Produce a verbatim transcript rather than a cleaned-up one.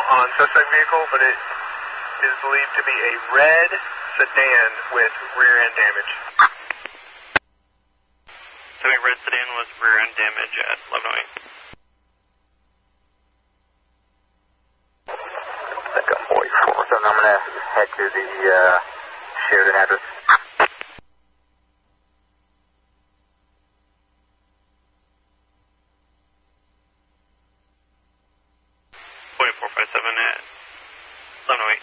on suspect vehicle, but it is believed to be a red sedan with rear end damage. So a red sedan with rear end damage at eleven oh eight. Echo forty-four, so I'm going to head to the uh, Sheridan address. Point four five seven at eleven oh eight.